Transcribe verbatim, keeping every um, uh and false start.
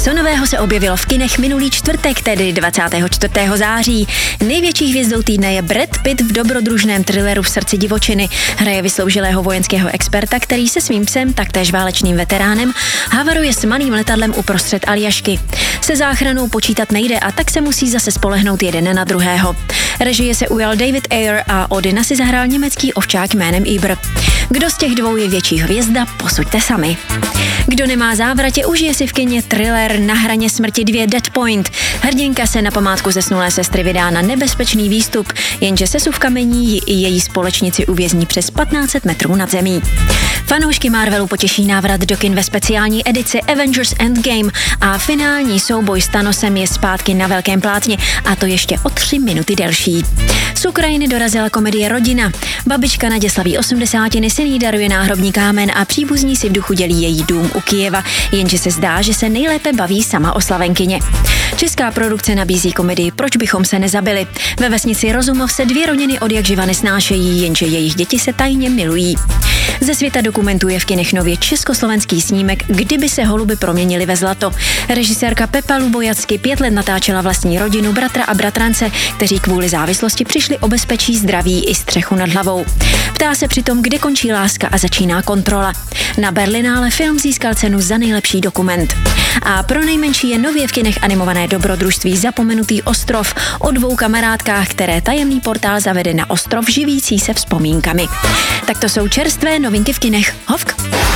Co nového se objevilo v kinech minulý čtvrtek, tedy dvacátého čtvrtého září? Největší hvězdou týdne je Brad Pitt v dobrodružném thrilleru V srdci divočiny. Hraje vysloužilého vojenského experta, který se svým psem, taktéž válečným veteránem, havaruje s malým letadlem uprostřed Aljašky. Se záchranou počítat nejde a tak se musí zase spolehnout jeden na druhého. Režie se ujal David Ayer a Odina si zahrál německý ovčák jménem Iber. Kdo z těch dvou je větší hvězda, posuďte sami. Kdo nemá závratě, užije si v kině thriller Na hraně smrti dva Dead Point. Hrdinka se na památku zesnulé sestry vydá na nebezpečný výstup, jenže sesuv kamení ji i její společnici uvězní přes patnáct set metrů nad zemí. Fanoušky Marvelu potěší návrat do kin ve speciální edici Avengers Endgame a finální souboj s Thanosem je zpátky na velkém plátně, a to ještě o tři minuty delší. Z Ukrajiny dorazila komedie Rodina. Babička Nadě slaví osmdesátiny, syn jí daruje náhrobní kámen a příbuzní si v duchu dělí její dům u Kyjeva, jenže se zdá, že se nejlépe baví sama oslavenkyně. Česká produkce nabízí komedii Proč bychom se nezabili. Ve vesnici Rozumov se dvě rodiny odjakživa nesnášejí, jenže jejich děti se tajně milují. Ze světa dokumentuje v kinech nově československý snímek Kdyby se holuby proměnily ve zlato. Režisérka Pepa Lubojacky pět let natáčela vlastní rodinu, bratra a bratrance, kteří kvůli závislosti přišli o bezpečí, zdraví i střechu nad hlavou. Ptá se přitom, kde končí láska a začíná kontrola. Na Berlinále film získal cenu za nejlepší dokument. A pro nejmenší je nově v kinech animované dobrodružství Zapomenutý ostrov o dvou kamarádkách, které tajemný portál zavede na ostrov živící se vzpomínkami. Tak to jsou čerstvé novinky v kinech. Hovk!